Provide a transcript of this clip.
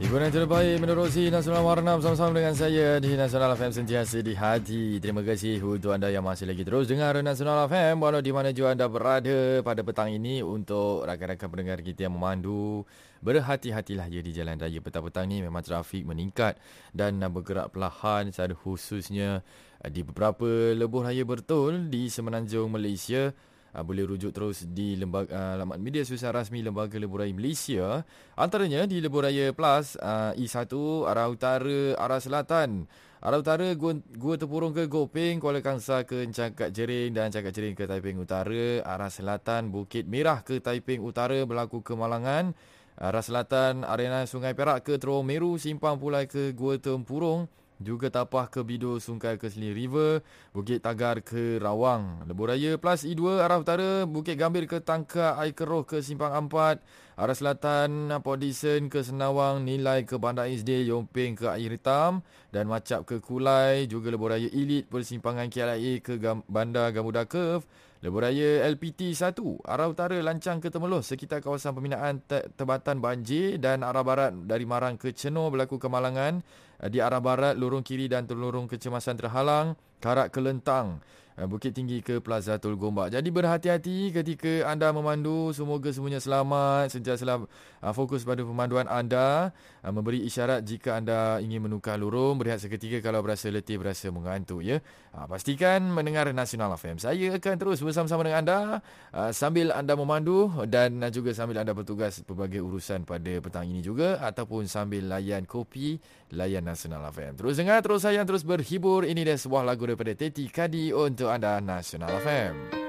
Hiburan terbaik menerusi Nasional Warna bersama-sama dengan saya di Nasional FM sentiasa di hati. Terima kasih untuk anda yang masih lagi terus dengar Nasional FM walau di mana juga anda berada pada petang ini. Untuk rakan-rakan pendengar kita yang memandu, berhati-hatilah ya di jalan raya petang-petang ni. Memang trafik meningkat dan bergerak perlahan, secara khususnya di beberapa lebuh raya bertol di Semenanjung Malaysia. Boleh rujuk terus di laman media sosial rasmi Lembaga Lebuh Raya Malaysia. Antaranya di Lebuh Raya Plus E1 arah utara, arah selatan. Arah utara Gua Tempurung ke Gopeng, Kuala Kangsar ke Cangkat Jering dan Cangkat Jering ke Taiping Utara. Arah selatan Bukit Merah ke Taiping Utara berlaku ke Malangan. Arah selatan Arena Sungai Perak ke Terowong Meru, Simpang Pulai ke Gua Tempurung. Juga Tapah ke Bido Sungai ke Seli River, Bukit Tagar ke Rawang. Lebuh Raya Plus E2 arah utara Bukit Gambir ke Tangka, Air Keroh ke Simpang Ampat. Arah selatan Port Dickson ke Senawang, Nilai ke Bandar SD, Yomping ke Air Hitam dan Macap ke Kulai. Juga Lebuh Raya Elite Persimpangan KLIA ke Bandar Gamuda Curve. Lebuh Raya LPT 1 arah utara Lancang ke Temeloh sekitar kawasan pembinaan Tebatan Banjir dan arah barat dari Marang ke Cenor berlaku ke Malangan. Di arah barat lorong kiri dan lorong kecemasan terhalang, Karak ke Lentang, Bukit Tinggi ke Plaza Tol Gombak. Jadi berhati-hati ketika anda memandu. Semoga semuanya selamat, sentiasa fokus pada pemanduan anda. Memberi isyarat jika anda ingin menukar lorong. Berehat seketika kalau berasa letih, berasa mengantuk ya. Pastikan mendengar Nasional FM. Saya akan terus bersama-sama dengan anda sambil anda memandu dan juga sambil anda bertugas pelbagai urusan pada petang ini juga, ataupun sambil layan kopi, layan Nasional FM. Terus dengar, terus sayang, terus berhibur. Ini dia sebuah lagu daripada Teti Kadi untuk anda, Nasional FM.